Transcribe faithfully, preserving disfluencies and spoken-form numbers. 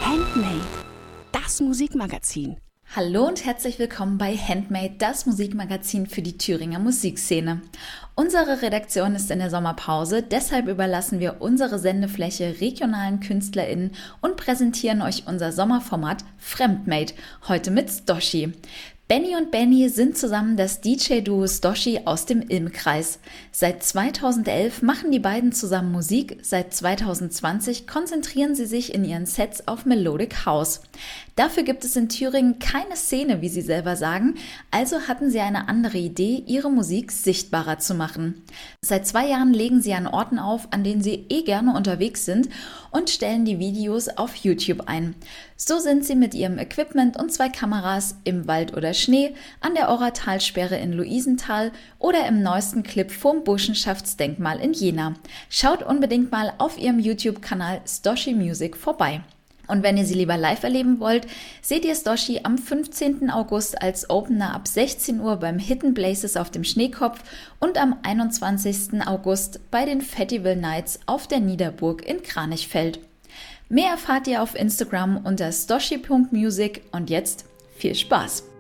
Handmade, das Musikmagazin. Hallo und herzlich willkommen bei Handmade, das Musikmagazin für die Thüringer Musikszene. Unsere Redaktion ist in der Sommerpause, deshalb überlassen wir unsere Sendefläche regionalen KünstlerInnen und präsentieren euch unser Sommerformat Fremdmade, heute mit Stoshi. Benny und Benny sind zusammen das D J-Duo Stoshi aus dem Ilm-Kreis. Seit zweitausendelf machen die beiden zusammen Musik, seit zweitausendzwanzig konzentrieren sie sich in ihren Sets auf Melodic House. Dafür gibt es in Thüringen keine Szene, wie sie selber sagen, also hatten sie eine andere Idee, ihre Musik sichtbarer zu machen. Seit zwei Jahren legen sie an Orten auf, an denen sie eh gerne unterwegs sind und stellen die Videos auf YouTube ein. So sind sie mit ihrem Equipment und zwei Kameras im Wald oder Schnee, an der Orratalsperre in Luisenthal oder im neuesten Clip vom Burschenschaftsdenkmal in Jena. Schaut unbedingt mal auf ihrem YouTube-Kanal Stoshi Music vorbei. Und wenn ihr sie lieber live erleben wollt, seht ihr Stoshi am fünfzehnten August als Opener ab sechzehn Uhr beim Hidden Places auf dem Schneekopf und am einundzwanzigsten August bei den Festival Nights auf der Niederburg in Kranichfeld. Mehr erfahrt ihr auf Instagram unter stoshi punkt music und jetzt viel Spaß!